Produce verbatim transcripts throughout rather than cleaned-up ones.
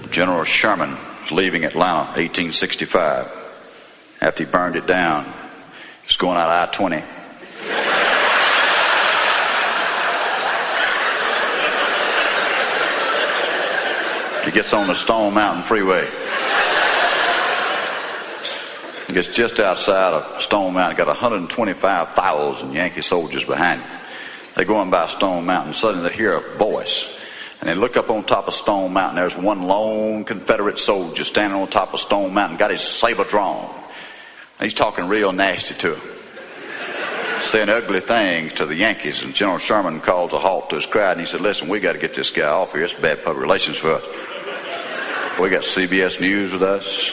General Sherman was leaving Atlanta, eighteen sixty-five. After he burned it down, he was going out I twenty. He gets on the Stone Mountain Freeway. He gets just outside of Stone Mountain. Got one hundred twenty-five thousand Yankee soldiers behind him. They're going by Stone Mountain. Suddenly they hear a voice. And they look up on top of Stone Mountain. There's one lone Confederate soldier standing on top of Stone Mountain. Got his saber drawn. And he's talking real nasty to them. Saying ugly things to the Yankees. And General Sherman calls a halt to his crowd. And he said, listen, we got to get this guy off here. It's bad public relations for us. We got C B S News with us.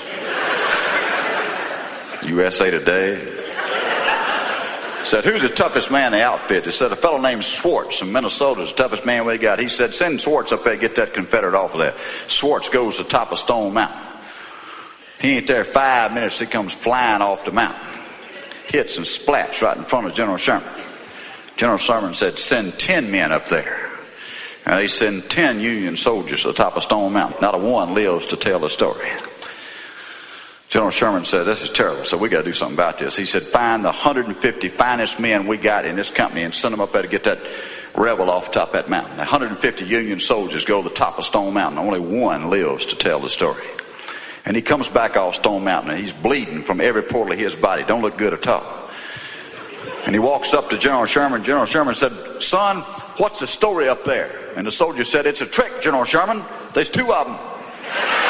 U S A Today. Said, who's the toughest man in the outfit? They said, a fellow named Swartz from Minnesota is the toughest man we got. He said, send Swartz up there and get that Confederate off of there. Swartz goes to the top of Stone Mountain. He ain't there five minutes. He comes flying off the mountain. Hits and splats right in front of General Sherman. General Sherman said, send ten men up there. And they send ten Union soldiers to the top of Stone Mountain. Not a one lives to tell the story. General Sherman said, this is terrible, so we got to do something about this. He said, find the one hundred fifty finest men we got in this company and send them up there to get that rebel off the top of that mountain. one hundred fifty Union soldiers go to the top of Stone Mountain. Only one lives to tell the story. And he comes back off Stone Mountain, and he's bleeding from every port of his body. Don't look good at all. And he walks up to General Sherman. General Sherman said, son, what's the story up there? And the soldier said, it's a trick, General Sherman. There's two of them.